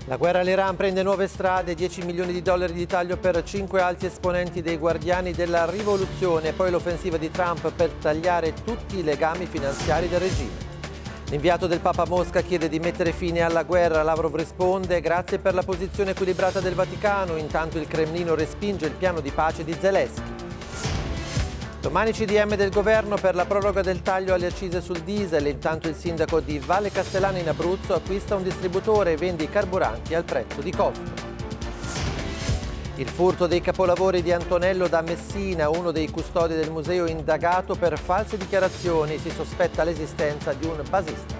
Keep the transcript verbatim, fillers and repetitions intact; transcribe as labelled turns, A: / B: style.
A: La guerra all'Iran prende nuove strade, dieci milioni di dollari di taglio per cinque alti esponenti dei Guardiani della Rivoluzione, poi l'offensiva di Trump per tagliare tutti i legami finanziari del regime. L'inviato del Papa a Mosca chiede di mettere fine alla guerra, Lavrov risponde grazie per la posizione equilibrata del Vaticano, intanto il Cremlino respinge il piano di pace di Zelensky. Domani C D M del governo per la proroga del taglio alle accise sul diesel, intanto il sindaco di Valle Castellana in Abruzzo acquista un distributore e vende i carburanti al prezzo di costo. Il furto dei capolavori di Antonello da Messina, uno dei custodi del museo indagato per false dichiarazioni, si sospetta l'esistenza di un basista.